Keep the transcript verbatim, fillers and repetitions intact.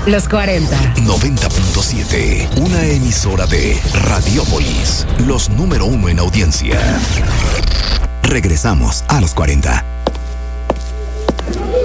Los cuarenta. noventa punto siete. Una emisora de Radiópolis. Los número uno en audiencia. Regresamos a los cuarenta.